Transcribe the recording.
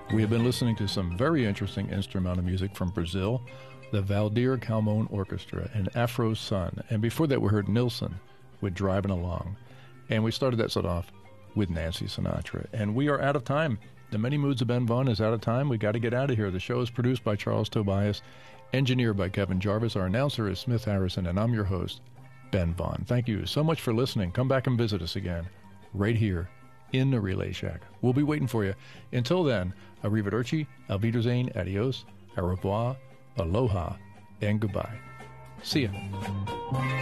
We have been listening to some very interesting instrumental music from Brazil, the Valdir Calmon Orchestra and Afro Sun. And before that, we heard Nilsson with Driving Along. And we started that set off with Nancy Sinatra. And we are out of time. The Many Moods of Ben Vaughn is out of time. We got to get out of here. The show is produced by Charles Tobias, engineered by Kevin Jarvis. Our announcer is Smith Harrison, and I'm your host, Ben Vaughn. Thank you so much for listening. Come back and visit us again right here in the Relay Shack. We'll be waiting for you. Until then, arrivederci, auf Wiedersehen, adios, au revoir, aloha, and goodbye. See ya.